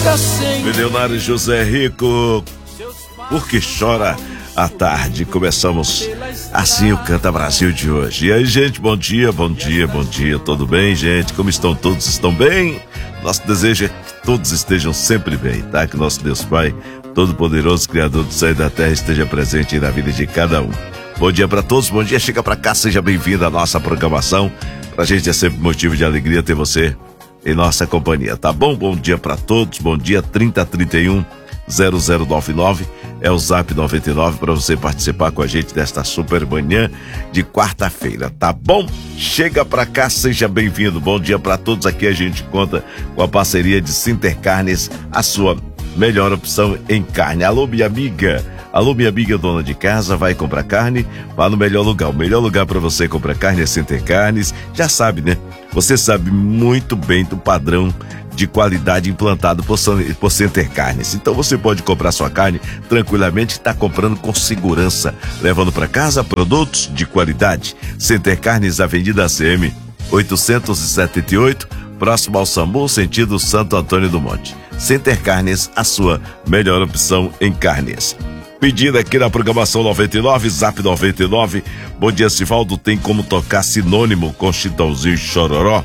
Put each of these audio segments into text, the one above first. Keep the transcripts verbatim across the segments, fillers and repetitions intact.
Milionário José Rico, porque chora à tarde. Começamos assim o Canta Brasil de hoje. E aí, gente, bom dia, bom dia, bom dia. Tudo bem, gente? Como estão todos? Estão bem? Nosso desejo é que todos estejam sempre bem, tá? Que nosso Deus Pai, Todo-Poderoso, Criador do céu e da terra, esteja presente na vida de cada um. Bom dia pra todos, bom dia, chega pra cá, seja bem-vindo à nossa programação. Pra gente é sempre motivo de alegria ter você em nossa companhia, tá bom? Bom dia pra todos, bom dia. Trinta, trinta e um, zero zero nove nove é o Zap noventa e nove para você participar com a gente desta super manhã de quarta-feira, tá bom? Chega pra cá, seja bem-vindo. Bom dia pra todos. Aqui a gente conta com a parceria de Sinter Carnes, a sua melhor opção em carne. Alô, minha amiga. Alô, minha amiga dona de casa, vai comprar carne? Vá no melhor lugar. O melhor lugar para você comprar carne é Sinter Carnes. Já sabe, né? Você sabe muito bem do padrão de qualidade implantado por, por Sinter Carnes. Então você pode comprar sua carne tranquilamente e está comprando com segurança, levando para casa produtos de qualidade. Sinter Carnes, Avenida C M oitocentos e setenta e oito, próximo ao SAMU, sentido Santo Antônio do Monte. Sinter Carnes, a sua melhor opção em carnes. Pedido aqui na programação noventa e nove, Zap noventa e nove. Bom dia, Sivaldo. Tem como tocar Sinônimo com Chitãozinho Chororó?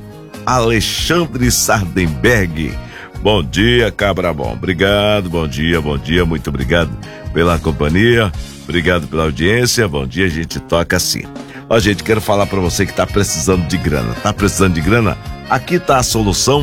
Alexandre Sardenberg. Bom dia, cabra bom. Obrigado, bom dia, bom dia. Muito obrigado pela companhia. Obrigado pela audiência. Bom dia, a gente toca assim. Ó, gente, quero falar pra você que tá precisando de grana. Tá precisando de grana? Aqui tá a solução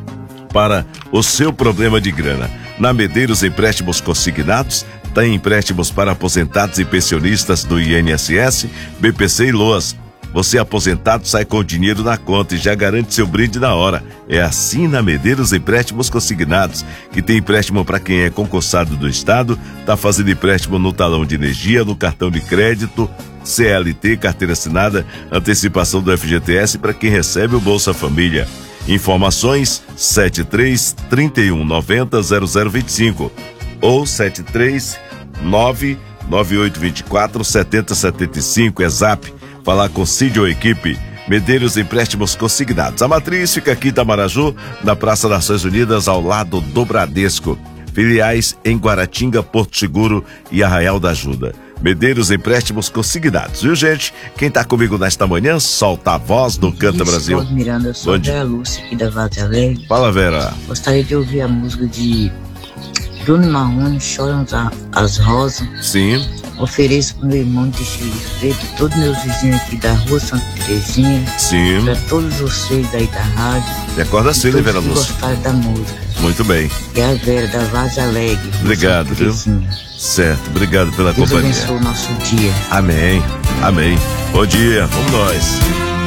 para o seu problema de grana. Na Medeiros Empréstimos Consignados, tem empréstimos para aposentados e pensionistas do I N S S, B P C e LOAS. Você aposentado sai com o dinheiro na conta e já garante seu brinde na hora. É assim na Medeiros Empréstimos Consignados, que tem empréstimo para quem é concursado do Estado, tá fazendo empréstimo no talão de energia, no cartão de crédito, C L T, carteira assinada, antecipação do F G T S para quem recebe o Bolsa Família. Informações sete três, trinta e um, noventa, zero zero vinte e cinco ou sete três nove, nove oito dois quatro, sete zero sete cinco, é Zap. Falar com Cid ou equipe. Medeiros Empréstimos Consignados. A matriz fica aqui em Itamaraju, na Praça das Nações Unidas, ao lado do Bradesco. Filiais em Guaratinga, Porto Seguro e Arraial da Ajuda. Medeiros Empréstimos Consignados. Viu, gente? Quem tá comigo nesta manhã, solta a voz do Canta Brasil. Miranda, eu sou a Vera Lúcia aqui da Vaz Alegre. Fala, Vera. Gostaria de ouvir a música de Bruno Marrone, Choram as Rosas. Sim. Ofereço pro meu irmão de Chile Preto, todos meus vizinhos aqui da rua Santa Terezinha. Sim. Pra todos vocês aí da rádio. Recorda assim, né, Vera Lúcia? Gostaram da música. Muito bem. É a Vera da Vaz Alegre. Obrigado, viu? Certo, obrigado pela Deus companhia. Deus abençoe o nosso dia. Amém, amém. Bom dia, vamos nós.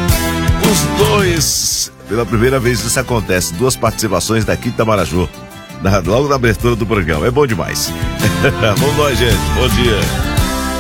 Os dois, pela primeira vez isso acontece, duas participações daqui de Itamaraju, na, logo na abertura do programa, é bom demais. Vamos nós, gente, bom dia.